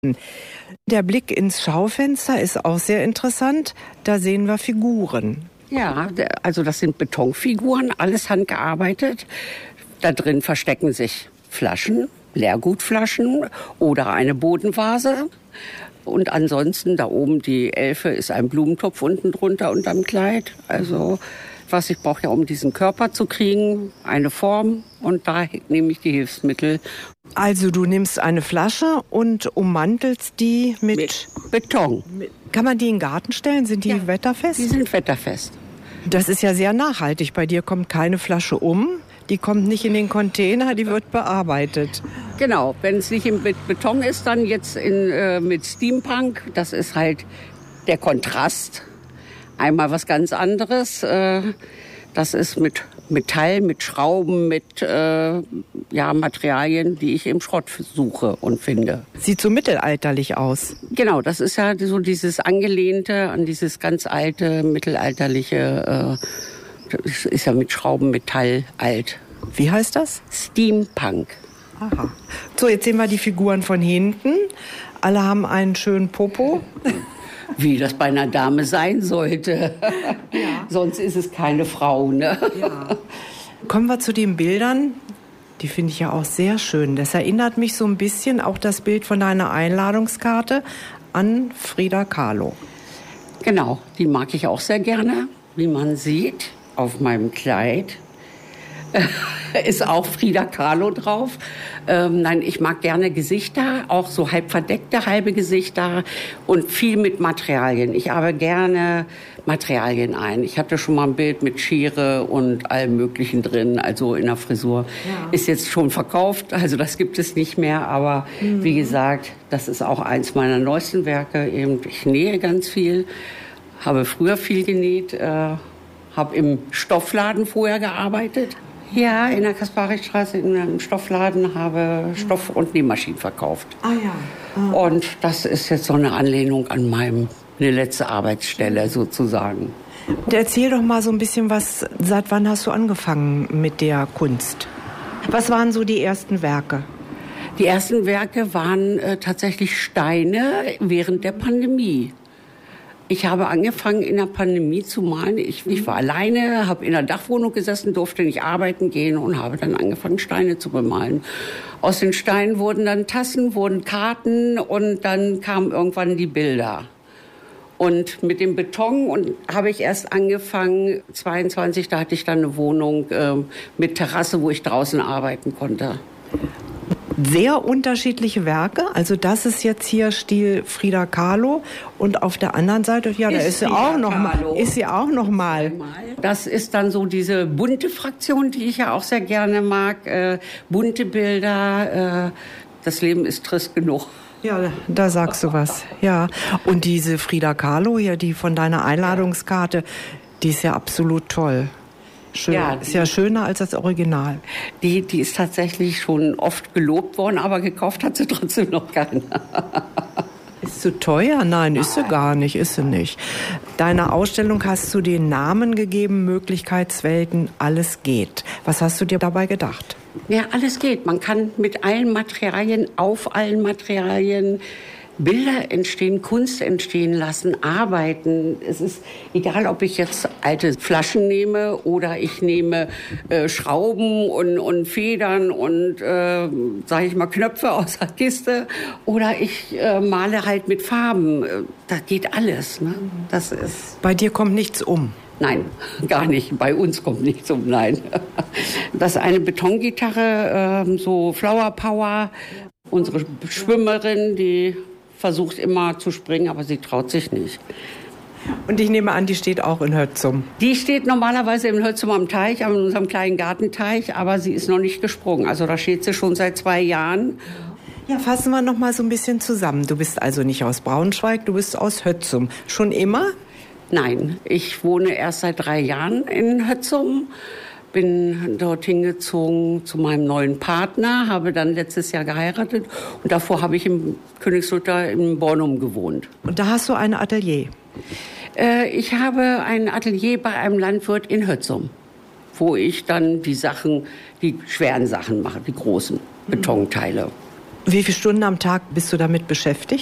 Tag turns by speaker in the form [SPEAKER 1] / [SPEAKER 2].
[SPEAKER 1] Der Blick ins Schaufenster ist auch sehr interessant. Da sehen wir Figuren.
[SPEAKER 2] Ja, also das sind Betonfiguren, alles handgearbeitet. Da drin verstecken sich Flaschen, Leergutflaschen oder eine Bodenvase. Und ansonsten da oben die Elfe ist ein Blumentopf unten drunter unterm Kleid. Also ich brauche ja, um diesen Körper zu kriegen, eine Form, und da nehme ich die Hilfsmittel.
[SPEAKER 1] Also du nimmst eine Flasche und ummantelst die mit
[SPEAKER 2] Beton.
[SPEAKER 1] Kann man die in den Garten stellen? Sind die wetterfest?
[SPEAKER 2] Die sind wetterfest.
[SPEAKER 1] Das ist ja sehr nachhaltig. Bei dir kommt keine Flasche die kommt nicht in den Container, die wird bearbeitet.
[SPEAKER 2] Genau, wenn es nicht im Beton ist, dann jetzt mit Steampunk. Das ist halt der Kontrast. Einmal was ganz anderes. Das ist mit Metall, mit Schrauben, mit Materialien, die ich im Schrott suche und finde.
[SPEAKER 1] Sieht so mittelalterlich aus.
[SPEAKER 2] Genau, das ist ja so dieses Angelehnte an dieses ganz alte, mittelalterliche, das ist ja mit Schrauben, Metall, alt.
[SPEAKER 1] Wie heißt das?
[SPEAKER 2] Steampunk.
[SPEAKER 1] Aha. So, jetzt sehen wir die Figuren von hinten. Alle haben einen schönen Popo.
[SPEAKER 2] Wie das bei einer Dame sein sollte. Ja. Sonst ist es keine Frau, ne?
[SPEAKER 1] Ja. Kommen wir zu den Bildern. Die finde ich ja auch sehr schön. Das erinnert mich so ein bisschen, auch das Bild von deiner Einladungskarte, an Frida Kahlo.
[SPEAKER 2] Genau, die mag ich auch sehr gerne. Wie man sieht, auf meinem Kleid ist auch Frida Kahlo drauf. Nein, ich mag gerne Gesichter, auch so halb verdeckte halbe Gesichter und viel mit Materialien. Ich arbeite gerne Materialien ein. Ich hatte schon mal ein Bild mit Schere und allem Möglichen drin, also in der Frisur. Ja. Ist jetzt schon verkauft, also das gibt es nicht mehr. Aber wie gesagt, das ist auch eins meiner neuesten Werke. Ich nähe ganz viel, habe früher viel genäht, habe im Stoffladen vorher gearbeitet. Ja, in der Kasparistraße in einem Stoffladen habe Stoff- und Nähmaschinen verkauft.
[SPEAKER 1] Ah ja. Ah.
[SPEAKER 2] Und das ist jetzt so eine Anlehnung an meine letzte Arbeitsstelle sozusagen.
[SPEAKER 1] Und erzähl doch mal so ein bisschen was, seit wann hast du angefangen mit der Kunst? Was waren so die ersten Werke?
[SPEAKER 2] Die ersten Werke waren tatsächlich Steine während der Pandemie. Ich habe angefangen, in der Pandemie zu malen. Ich war alleine, habe in der Dachwohnung gesessen, durfte nicht arbeiten gehen und habe dann angefangen, Steine zu bemalen. Aus den Steinen wurden dann Tassen, wurden Karten und dann kamen irgendwann die Bilder. Und mit dem Beton habe ich erst angefangen, 22, da hatte ich dann eine Wohnung mit Terrasse, wo ich draußen arbeiten konnte.
[SPEAKER 1] Sehr unterschiedliche Werke. Also das ist jetzt hier Stil Frida Kahlo und auf der anderen Seite, ja, da ist sie auch noch mal.
[SPEAKER 2] Das ist dann so diese bunte Fraktion, die ich ja auch sehr gerne mag. Bunte Bilder. Das Leben ist trist genug.
[SPEAKER 1] Ja, da sagst du was. Ja. Und diese Frida Kahlo hier, die von deiner Einladungskarte, die ist ja absolut toll. Schön. Ja, ist ja schöner als das Original.
[SPEAKER 2] Die ist tatsächlich schon oft gelobt worden, aber gekauft hat sie trotzdem noch keiner.
[SPEAKER 1] Ist zu teuer? Nein, ist sie gar nicht, ist sie nicht. Deiner Ausstellung hast du den Namen gegeben, Möglichkeitswelten, alles geht. Was hast du dir dabei gedacht?
[SPEAKER 2] Ja, alles geht. Man kann mit allen Materialien, auf allen Materialien Bilder entstehen, Kunst entstehen lassen, arbeiten. Es ist egal, ob ich jetzt alte Flaschen nehme oder ich nehme Schrauben und Federn und, sage ich mal, Knöpfe aus der Kiste oder ich male halt mit Farben. Da geht alles. Ne? Das ist.
[SPEAKER 1] Bei dir kommt nichts um?
[SPEAKER 2] Nein, gar nicht. Bei uns kommt nichts um, nein. Das ist eine Betongitarre, so Flower Power. Unsere Schwimmerin, die versucht immer zu springen, aber sie traut sich nicht.
[SPEAKER 1] Und ich nehme an, die steht auch in Hötzum?
[SPEAKER 2] Die steht normalerweise in Hötzum am Teich, an unserem kleinen Gartenteich, aber sie ist noch nicht gesprungen. Also da steht sie schon seit 2 Jahren.
[SPEAKER 1] Ja, fassen wir noch mal so ein bisschen zusammen. Du bist also nicht aus Braunschweig, du bist aus Hötzum. Schon immer?
[SPEAKER 2] Nein, ich wohne erst seit 3 Jahren in Hötzum. Bin dorthin gezogen zu meinem neuen Partner, habe dann letztes Jahr geheiratet und davor habe ich im Königslutter in Bornum gewohnt.
[SPEAKER 1] Und da hast du ein Atelier?
[SPEAKER 2] Ich habe ein Atelier bei einem Landwirt in Hötzum, wo ich dann die schweren Sachen mache, die großen Betonteile.
[SPEAKER 1] Wie viele Stunden am Tag bist du damit beschäftigt?